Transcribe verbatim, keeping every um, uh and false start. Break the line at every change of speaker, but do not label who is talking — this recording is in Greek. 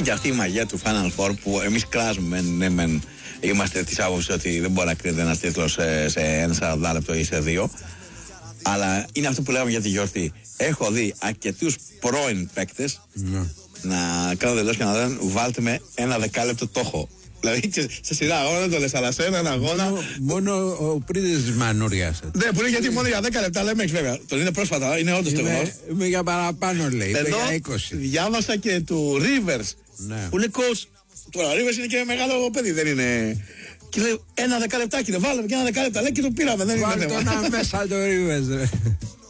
και αυτή η μαγεία του Final Four που εμείς κράζουμε, ναι, μεν, είμαστε της άποψης ότι δεν μπορεί να κρίνεται ένας τίτλος σε, σε ένα σαράντα λεπτό ή σε δύο. Αλλά είναι αυτό που λέγαμε για τη γιορτή. Έχω δει αρκετούς πρώην παίκτες
ναι.
να κάνω δηλώσεις και να λένε βάλτε με ένα δεκάλεπτο το έχω. Δηλαδή σε σειρά αγώνα το λες, αλλά σε έναν αγώνα.
Μόνο, μόνο ο πρίδης της Μανούριας.
Ναι, που είναι γιατί μόνο για δέκα λεπτά λέμε, έχεις βέβαια. Τον είναι πρόσφατα, είναι όντως το γνώμη.
Είμαι για παραπάνω, λέει. Εδώ για είκοσι.
Διάβασα και του Rivers.
Ναι.
Που είναι coach. Τώρα ο Rivers είναι και μεγάλο παιδί, δεν είναι. Και λέει ένα δεκαλεπτάκι, δεν βάλαμε και ένα δεκάλεπτα. Λέει και το πήραμε. Δεν
Βάλτε
είναι
το να μέσα το Rivers.